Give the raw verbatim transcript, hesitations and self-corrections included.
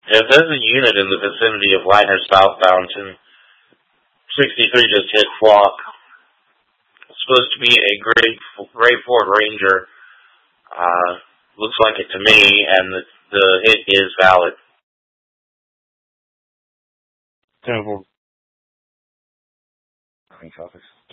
If there's a unit in the vicinity of Liner southbound, sixty-three just hit flock. It's supposed to be a gray, gray Ford Ranger. Uh, looks like it to me, and the, the hit is valid. Ten four. Nine copies.